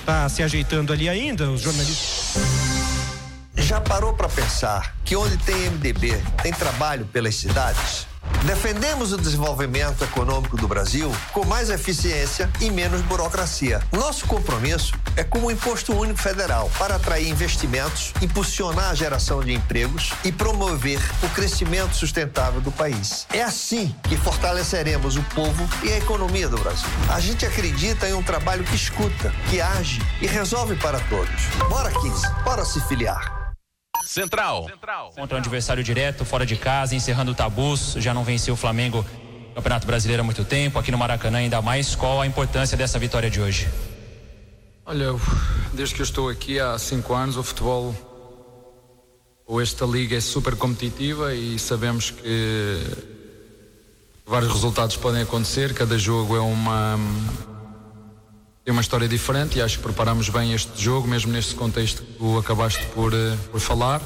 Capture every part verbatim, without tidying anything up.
tá se ajeitando ali ainda, os jornalistas. Já parou para pensar que onde tem M D B tem trabalho pelas cidades? Defendemos o desenvolvimento econômico do Brasil com mais eficiência e menos burocracia. Nosso compromisso é com o Imposto Único Federal para atrair investimentos, impulsionar a geração de empregos e promover o crescimento sustentável do país. É assim que fortaleceremos o povo e a economia do Brasil. A gente acredita em um trabalho que escuta, que age e resolve para todos. Bora, quinze, bora se filiar. Central. Contra um adversário direto, fora de casa, encerrando tabus, já não venceu o Flamengo no Campeonato Brasileiro há muito tempo, aqui no Maracanã ainda mais. Qual a importância dessa vitória de hoje? Olha, desde que eu estou aqui há cinco anos, o futebol, ou esta liga é super competitiva e sabemos que vários resultados podem acontecer, cada jogo é uma... tem uma história diferente e acho que preparamos bem este jogo, mesmo neste contexto que tu acabaste por, por falar.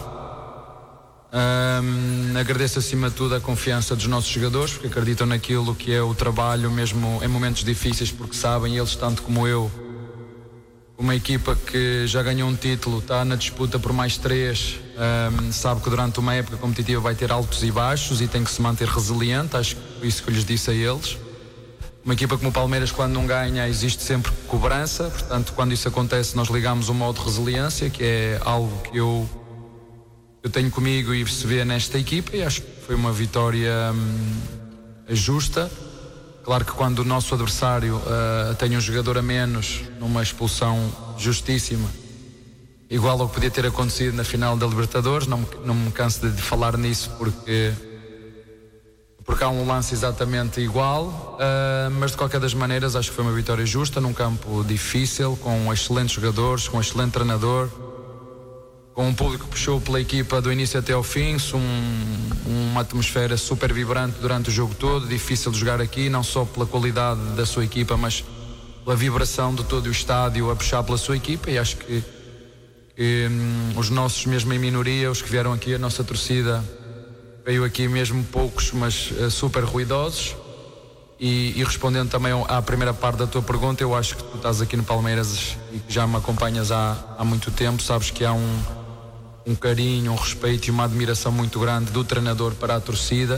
Um, agradeço acima de tudo a confiança dos nossos jogadores, porque acreditam naquilo que é o trabalho, mesmo em momentos difíceis, porque sabem, eles tanto como eu, uma equipa que já ganhou um título, está na disputa por mais três, um, sabe que durante uma época competitiva vai ter altos e baixos e tem que se manter resiliente, acho que foi isso que eu lhes disse a eles. Uma equipa como o Palmeiras, quando não ganha, existe sempre cobrança, portanto, quando isso acontece, nós ligamos o modo resiliência, que é algo que eu, eu tenho comigo e se vê nesta equipa, e acho que foi uma vitória hum, justa. Claro que quando o nosso adversário uh, tem um jogador a menos, numa expulsão justíssima, igual ao que podia ter acontecido na final da Libertadores, não me, não me canso de, de falar nisso, porque... porque há um lance exatamente igual, uh, mas de qualquer das maneiras acho que foi uma vitória justa, num campo difícil, com excelentes jogadores, com um excelente treinador, com um público que puxou pela equipa do início até ao fim, um, uma atmosfera super vibrante durante o jogo todo, difícil de jogar aqui, não só pela qualidade da sua equipa, mas pela vibração de todo o estádio a puxar pela sua equipa, e acho que, que um, os nossos, mesmo em minoria, os que vieram aqui, a nossa torcida, veio aqui mesmo poucos, mas uh, super ruidosos. E, e respondendo também à primeira parte da tua pergunta, eu acho que tu estás aqui no Palmeiras e que já me acompanhas há, há muito tempo, sabes que há um, um carinho, um respeito e uma admiração muito grande do treinador para a torcida.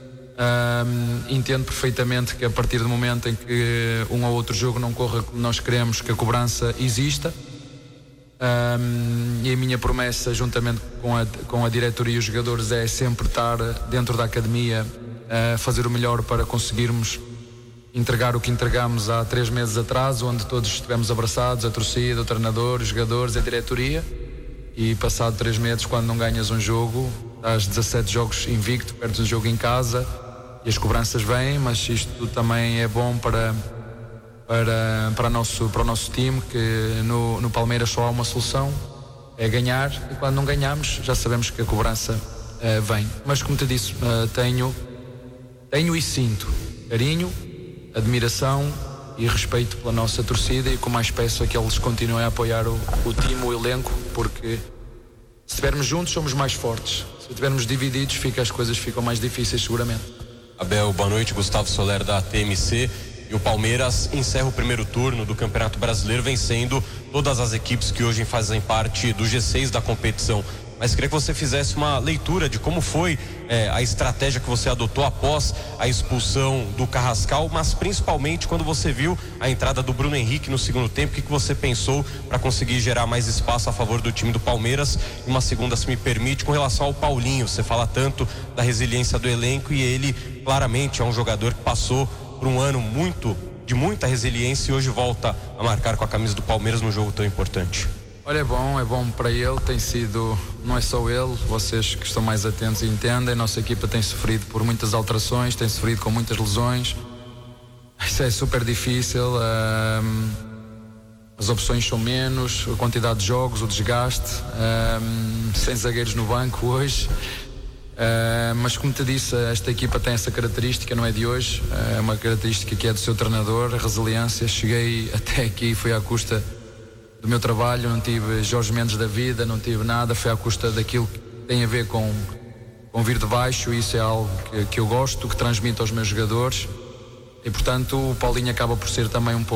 Um, entendo perfeitamente que a partir do momento em que um ou outro jogo não corra como nós queremos, que a cobrança exista. Um, e a minha promessa, juntamente com a, com a diretoria e os jogadores, é sempre estar dentro da academia a fazer o melhor para conseguirmos entregar o que entregamos há três meses atrás, onde todos estivemos abraçados, a torcida, o treinador, os jogadores, a diretoria, e passado três meses, quando não ganhas um jogo, estás dezassete jogos invicto, perdes um jogo em casa e as cobranças vêm, mas isto também é bom para Para, para, nosso, para o nosso time, que no, no Palmeiras só há uma solução, é ganhar, e quando não ganhamos já sabemos que a cobrança uh, vem. Mas como te disse, uh, tenho, tenho e sinto carinho, admiração e respeito pela nossa torcida, e o que mais peço é que eles continuem a apoiar o, o time, o elenco, porque se estivermos juntos somos mais fortes, se estivermos divididos fica, as coisas ficam mais difíceis seguramente. Abel, boa noite, Gustavo Soler da T M C. E o Palmeiras encerra o primeiro turno do Campeonato Brasileiro vencendo todas as equipes que hoje fazem parte do G seis da competição. Mas queria que você fizesse uma leitura de como foi é, a estratégia que você adotou após a expulsão do Carrascal, mas principalmente quando você viu a entrada do Bruno Henrique no segundo tempo, o que, que você pensou para conseguir gerar mais espaço a favor do time do Palmeiras? E uma segunda, se me permite, com relação ao Paulinho, você fala tanto da resiliência do elenco e ele claramente é um jogador que passou por um ano muito, de muita resiliência e hoje volta a marcar com a camisa do Palmeiras num jogo tão importante. Olha, é bom, é bom para ele, tem sido, não é só ele, vocês que estão mais atentos entendem, a nossa equipa tem sofrido por muitas alterações, tem sofrido com muitas lesões, isso é super difícil, um, as opções são menos, a quantidade de jogos, o desgaste, um, sem zagueiros no banco hoje. Uh, mas como te disse, esta equipa tem essa característica, não é de hoje, é uh, uma característica que é do seu treinador, a resiliência. Cheguei até aqui, foi à custa do meu trabalho, não tive Jorge Mendes da vida, não tive nada, foi à custa daquilo que tem a ver com, com vir de baixo, e isso é algo que, que eu gosto, que transmito aos meus jogadores, e portanto o Paulinho acaba por ser também um pouco